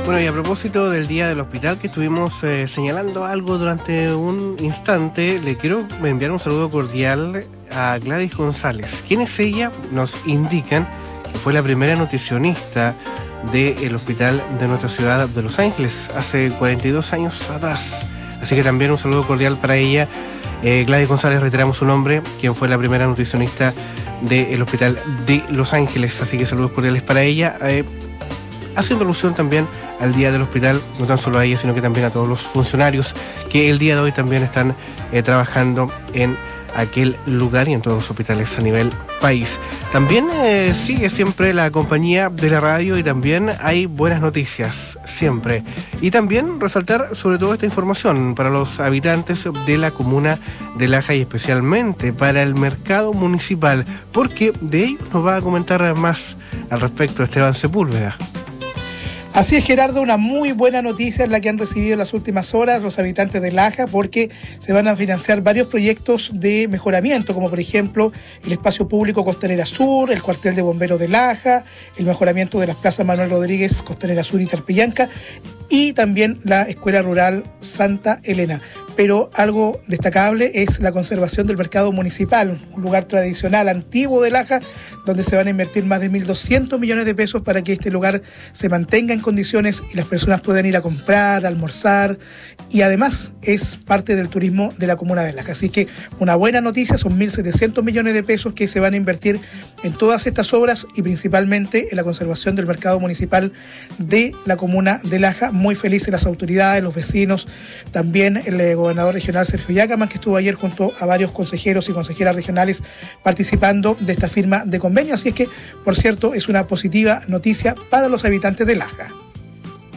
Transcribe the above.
Bueno, y a propósito del Día del Hospital, que estuvimos señalando algo durante un instante, le quiero enviar un saludo cordial a Gladys González. ¿Quién es ella? Nos indican que fue la primera nutricionista del hospital de nuestra ciudad de Los Ángeles hace 42 años atrás. Así que también un saludo cordial para ella. Gladys González, reiteramos su nombre, quien fue la primera nutricionista del hospital de Los Ángeles. Así que saludos cordiales para ella. Haciendo alusión también al Día del Hospital, no tan solo a ella, sino que también a todos los funcionarios que el día de hoy también están trabajando en aquel lugar y en todos los hospitales a nivel país. También sigue siempre la compañía de la radio y también hay buenas noticias, siempre. Y también resaltar sobre todo esta información para los habitantes de la comuna de Laja y especialmente para el mercado municipal, porque de ello nos va a comentar más al respecto Esteban Sepúlveda. Así es, Gerardo, una muy buena noticia es la que han recibido en las últimas horas los habitantes de Laja, porque se van a financiar varios proyectos de mejoramiento, como por ejemplo el espacio público Costanera Sur, el cuartel de bomberos de Laja, el mejoramiento de las plazas Manuel Rodríguez, Costanera Sur y Tarpellanca, y también la Escuela Rural Santa Elena. Pero algo destacable es la conservación del mercado municipal, un lugar tradicional, antiguo de Laja, donde se van a invertir más de 1.200 millones de pesos para que este lugar se mantenga en condiciones y las personas puedan ir a comprar, a almorzar, y además es parte del turismo de la comuna de Laja. Así que una buena noticia, son 1.700 millones de pesos que se van a invertir en todas estas obras y principalmente en la conservación del mercado municipal de la comuna de Laja. Muy felices las autoridades, los vecinos, también el gobernador regional Sergio Yacaman, que estuvo ayer junto a varios consejeros y consejeras regionales participando de esta firma de convenio. Así es que, por cierto, es una positiva noticia para los habitantes de Laja.